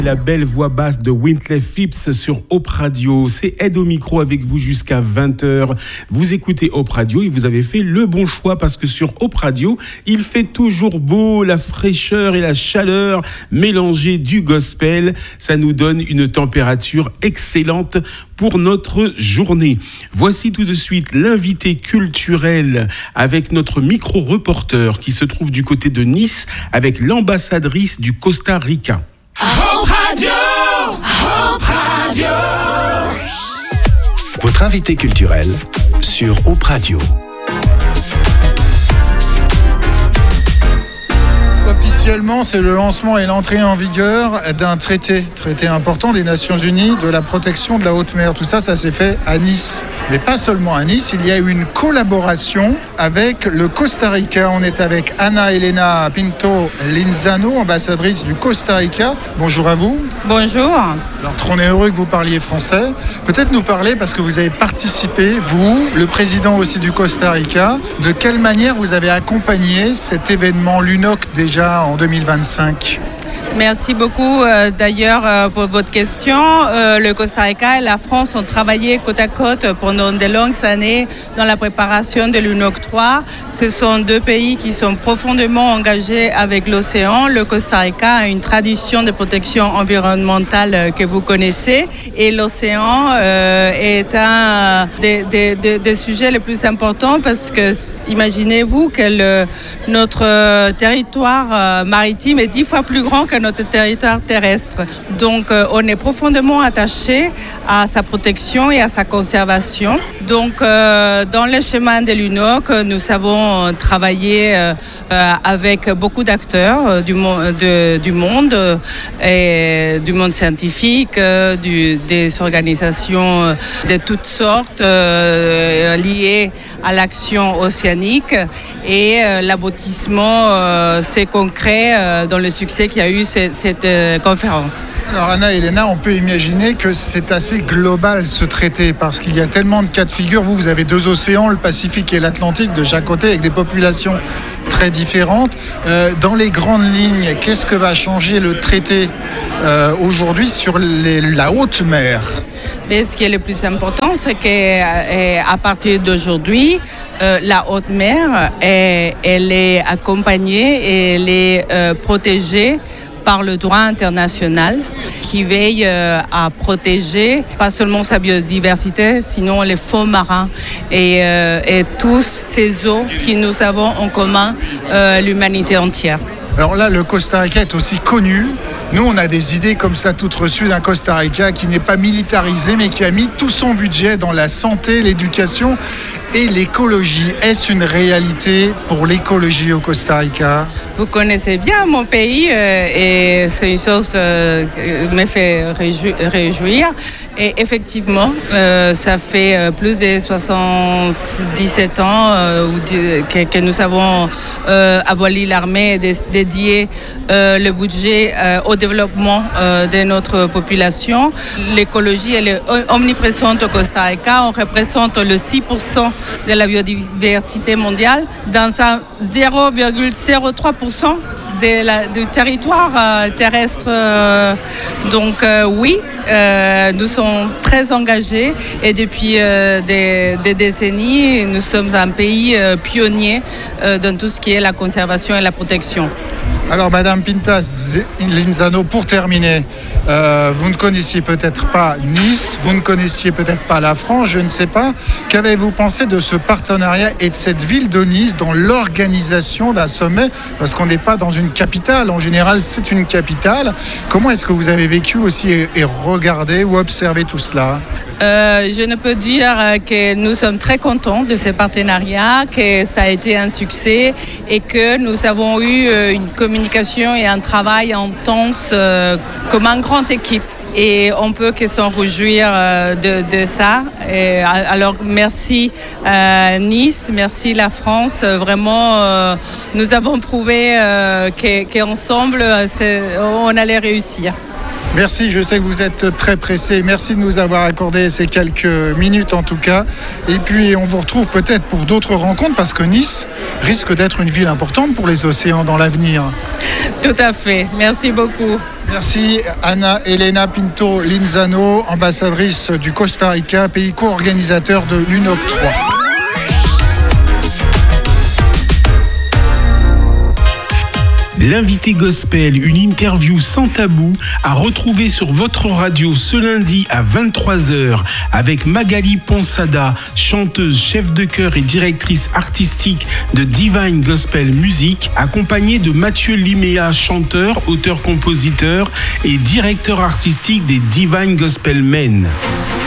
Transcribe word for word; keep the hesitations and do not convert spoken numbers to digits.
La belle voix basse de Wyclef Phipps sur Hope Radio. C'est Ed au micro avec vous jusqu'à vingt heures. Vous écoutez Hope Radio et vous avez fait le bon choix parce que sur Hope Radio, il fait toujours beau, la fraîcheur et la chaleur mélangées du gospel. Ça nous donne une température excellente pour notre journée. Voici tout de suite l'invité culturel avec notre micro-reporter qui se trouve du côté de Nice avec l'ambassadrice du Costa Rica. Hope Radio, Hope Radio. Votre invité culturel sur Hope Radio. Officiellement, c'est le lancement et l'entrée en vigueur d'un traité, traité important des Nations Unies de la protection de la haute mer. Tout ça, ça s'est fait à Nice. Mais pas seulement à Nice, il y a eu une collaboration avec le Costa Rica. On est avec Ana Elena Pinto Linzano, ambassadrice du Costa Rica. Bonjour à vous. Bonjour. Alors, on est heureux que vous parliez français. Peut-être nous parler, parce que vous avez participé, vous, le président aussi du Costa Rica, de quelle manière vous avez accompagné cet événement, l'U N O C, déjà en deux mille vingt-cinq. Merci beaucoup euh, d'ailleurs euh, pour votre question. Euh, le Costa Rica et la France ont travaillé côte à côte pendant de longues années dans la préparation de l'U N O C trois. Ce sont deux pays qui sont profondément engagés avec l'océan. Le Costa Rica a une tradition de protection environnementale euh, que vous connaissez et l'océan euh, est un des, des, des, des sujets les plus importants parce que imaginez-vous que le, notre territoire euh, maritime est dix fois plus grand que notre territoire terrestre. Donc, euh, on est profondément attaché à sa protection et à sa conservation. Donc, euh, dans le chemin de l'U N O C, nous avons travaillé euh, avec beaucoup d'acteurs euh, du, mo- de, du monde, euh, et du monde scientifique, euh, du, des organisations de toutes sortes euh, liées à l'action océanique. Et euh, l'aboutissement, euh, c'est concret euh, dans le succès qu'il y a eu cette, cette euh, conférence. Alors Ana Elena, on peut imaginer que c'est assez global ce traité parce qu'il y a tellement de cas de figure. Vous, vous avez deux océans, le Pacifique et l'Atlantique de chaque côté avec des populations très différentes. Euh, dans les grandes lignes, qu'est-ce que va changer le traité euh, aujourd'hui sur les, la haute mer ? Mais ce qui est le plus important, c'est qu'à partir d'aujourd'hui, euh, la haute mer, est, elle est accompagnée et elle est euh, protégée par le droit international qui veille euh, à protéger pas seulement sa biodiversité, sinon les fonds marins et, euh, et tous ces eaux que nous avons en commun, euh, l'humanité entière. Alors là, le Costa Rica est aussi connu. Nous, on a des idées comme ça toutes reçues d'un Costa Rica qui n'est pas militarisé, mais qui a mis tout son budget dans la santé, l'éducation et l'écologie. Est-ce une réalité pour l'écologie au Costa Rica ? Vous connaissez bien mon pays euh, et c'est une chose euh, qui me fait réjou- réjouir. Et effectivement, euh, ça fait euh, plus de soixante-dix-sept ans euh, que, que nous avons euh, aboli l'armée et dé- dédié euh, le budget euh, au développement euh, de notre population. L'écologie elle est omniprésente au Costa Rica. On représente le six pour cent de la biodiversité mondiale dans un zéro virgule zéro trois pour cent de la, du territoire euh, terrestre. Euh, donc euh, oui, euh, nous sommes très engagés et depuis euh, des, des décennies, nous sommes un pays euh, pionnier euh, dans tout ce qui est la conservation et la protection. Alors, Madame Pinta Linzano, pour terminer, euh, vous ne connaissiez peut-être pas Nice, vous ne connaissiez peut-être pas la France, je ne sais pas. Qu'avez-vous pensé de ce partenariat et de cette ville de Nice dans l'organisation d'un sommet ? Parce qu'on n'est pas dans une capitale, en général, c'est une capitale. Comment est-ce que vous avez vécu aussi et, et regardé ou observé tout cela ? Euh, je ne peux dire que nous sommes très contents de ce partenariat, que ça a été un succès et que nous avons eu une communication et un travail intense euh, comme une grande équipe. Et on peut que s'en réjouir euh, de, de ça. Et alors merci euh, Nice, merci la France. Vraiment, euh, nous avons prouvé euh, qu'ensemble, on allait réussir. Merci, je sais que vous êtes très pressé. Merci de nous avoir accordé ces quelques minutes en tout cas. Et puis on vous retrouve peut-être pour d'autres rencontres parce que Nice risque d'être une ville importante pour les océans dans l'avenir. Tout à fait. Merci beaucoup. Merci Ana Elena Pinto Linzano, ambassadrice du Costa Rica, pays co-organisateur de l'U N O C trois. L'invité gospel, une interview sans tabou à retrouver sur votre radio ce lundi à vingt-trois heures avec Magali Ponsada, chanteuse, chef de chœur et directrice artistique de Divine Gospel Music, accompagnée de Mathieu Liméa, chanteur, auteur-compositeur et directeur artistique des Divine Gospel Men.